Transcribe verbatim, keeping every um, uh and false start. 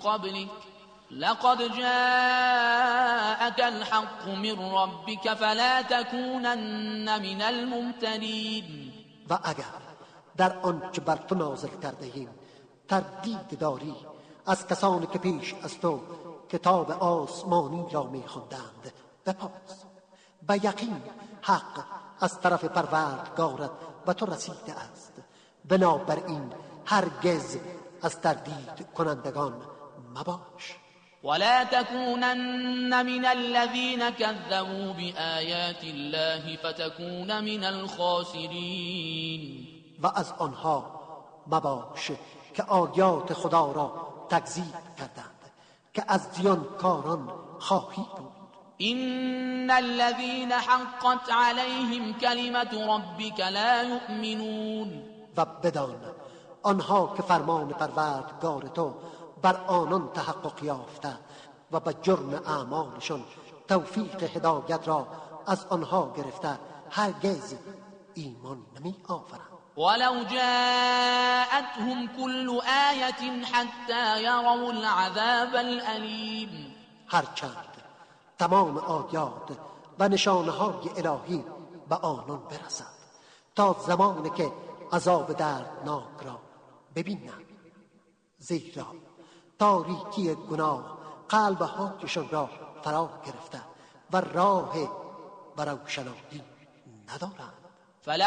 قبلك لقد جاءك الحق من ربك فلا تكونن من الممترین. و اگر در آنچه بر تو نازل کرده ایم تردید داری از کسانی که پیش از تو کتاب آسمانی را می‌خواندند بپرس. به یقین حق از طرف پروردگارت و تو رسیده است، بنابراین هرگز از تردید کنندگان مباش. ولا تكونن من الذين كذبوا بآيات الله فتكون من الخاسرين. و از آنها مباش که آیات خدا را تکذیب کردند که از زیانکاران خواهی بود. إن الذين حقت عليهم كلمة ربك لا يؤمنون. و بدان آنها که فرمان پروردگار تو بر آنان تحقق یافته و به جرم اعمالشان توفیق هدایت را از آنها گرفته هرگز ایمان نمی آورند. ولو جاءتهم كل آية حتى يروا العذاب الأليم. هرچند تمام آیات و نشانه‌های الهی به آنان برسد تا زمانی که عذاب دردناک را ببینند، زیرا تاریکی گناه قلب‌هایشان را فرا گرفته و راه و روشنایی ندارند.